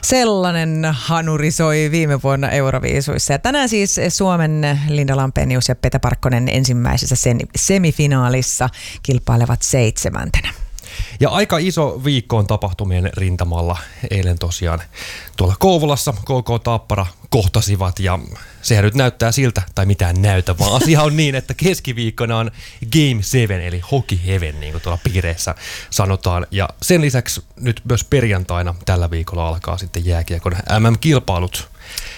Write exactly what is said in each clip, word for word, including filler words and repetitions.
Sellainen hanuri soi viime vuonna Euroviisuissa. Ja tänään siis Suomen Linda Lampenius ja Pete Parkkonen ensimmäisessä semifinaalissa kilpailevat seitsemäntenä. Ja aika iso viikko on tapahtumien rintamalla. Eilen tosiaan tuolla Kouvolassa K K Tappara kohtasivat ja sehän nyt näyttää siltä, tai mitään näytä, vaan asia on niin, että keskiviikkona on Game seven eli Hockey Heaven, niin kuin tuolla piireissä sanotaan. Ja sen lisäksi nyt myös perjantaina tällä viikolla alkaa sitten jääkiekon M M-kilpailut.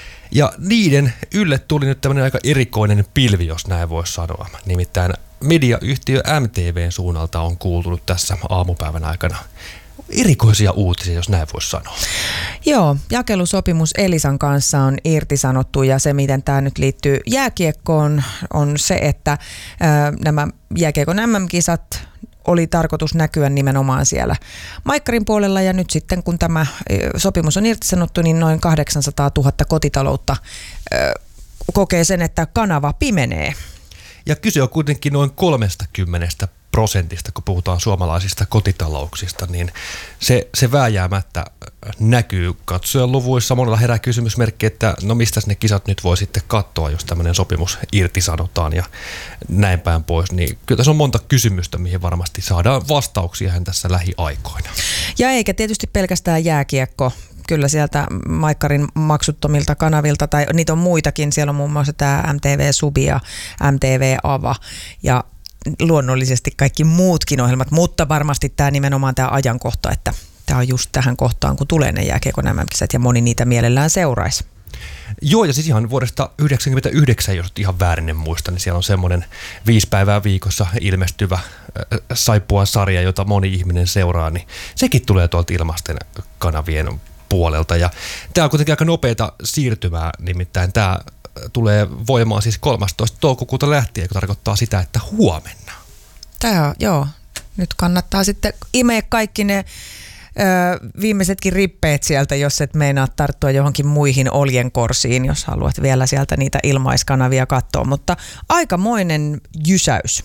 Ja niiden ylle tuli nyt tämmöinen aika erikoinen pilvi, jos näin voisi sanoa. Nimittäin mediayhtiö M T V:n suunnalta on kuultunut tässä aamupäivän aikana erikoisia uutisia, jos näin voisi sanoa. Joo, jakelusopimus Elisan kanssa on irtisanottu ja se, miten tämä nyt liittyy jääkiekkoon, on se, että ää, nämä jääkiekon M M-kisat oli tarkoitus näkyä nimenomaan siellä Maikkarin puolella ja nyt sitten kun tämä sopimus on irtisanottu, niin noin kahdeksansataatuhatta kotitaloutta ää, kokee sen, että kanava pimenee. Ja kyse on kuitenkin noin kolmekymmentä prosentista, kun puhutaan suomalaisista kotitalouksista, niin se, se vääjäämättä näkyy katsojan luvuissa. Monella herää kysymysmerkki, että no mistä ne kisat nyt voi sitten katsoa, jos tämmöinen sopimus irtisanotaan ja näin päin pois. Niin kyllä tässä on monta kysymystä, mihin varmasti saadaan vastauksia tässä lähiaikoina. Ja eikä tietysti pelkästään jääkiekko. Kyllä sieltä Maikkarin maksuttomilta kanavilta, tai niitä on muitakin. Siellä on muun muassa tämä M T V Subi ja M T V Ava ja luonnollisesti kaikki muutkin ohjelmat, mutta varmasti tämä nimenomaan tämä ajankohta, että tämä on just tähän kohtaan, kun tulee ne jääkiekon M M-kisat ja moni niitä mielellään seuraisi. Joo, ja siis ihan vuodesta yhdeksänkymmentäyhdeksän, jos ihan väärin en muista, niin siellä on semmoinen viisi päivää viikossa ilmestyvä Saippua-sarja, jota moni ihminen seuraa, niin sekin tulee tuolta ilmaisten kanavien puolelta. Ja tämä on kuitenkin aika nopeata siirtymää, nimittäin tämä tulee voimaan siis kolmastoista toukokuuta lähtien, joka tarkoittaa sitä, että huomenna. Tämä on, joo. Nyt kannattaa sitten imeä kaikki ne ö, viimeisetkin rippeet sieltä, jos et meinaa tarttua johonkin muihin oljenkorsiin, jos haluat vielä sieltä niitä ilmaiskanavia katsoa. Mutta aikamoinen jysäys.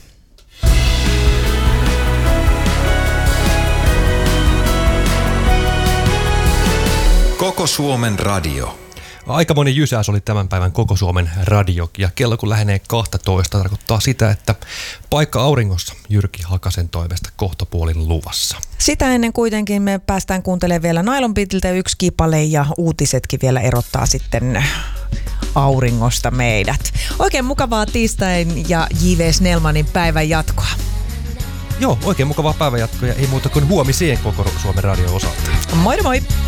Koko Suomen radio. Aikamoinen jysäys oli tämän päivän Koko Suomen radio, ja kello kun lähenee kaksitoista tarkoittaa sitä, että paikka auringossa Jyrki Hakasen toimesta kohtapuolin luvassa. Sitä ennen kuitenkin me päästään kuuntelemaan vielä Nylon Beatiltä yksi kipale ja uutisetkin vielä erottaa sitten auringosta meidät. Oikein mukavaa tiistain ja J V Snellmanin päivän jatkoa. Joo, oikein mukavaa päivän jatkoa ja ei muuta kuin huomiseen Koko Suomen radio osalta. Moi moi!